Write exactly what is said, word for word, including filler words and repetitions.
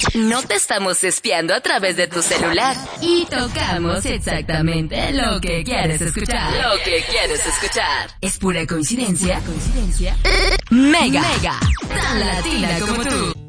No te estamos espiando a través de tu celular. Y tocamos exactamente lo que quieres escuchar. Lo que quieres escuchar. Es pura coincidencia. ¿Pura coincidencia? Mega. Mega. Tan latina como tú.